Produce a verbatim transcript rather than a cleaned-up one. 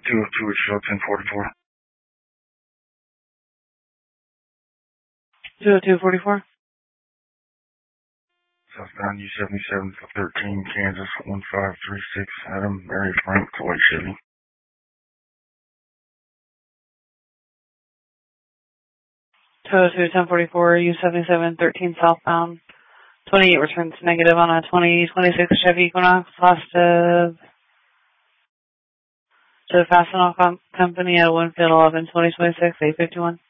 two oh two, show ten forty-four. two oh two forty-four. Southbound U seventy-seven for thirteen, Kansas, one five three six, Adam, Mary Frank, White Chevy. two oh two ten forty-four, U seventy-seven thirteen southbound. twenty-eight returns negative on a twenty twenty-six Chevy Equinox, lost to, to the Fastenal com- Company at Winfield eleven twenty twenty-six, eight fifty-one.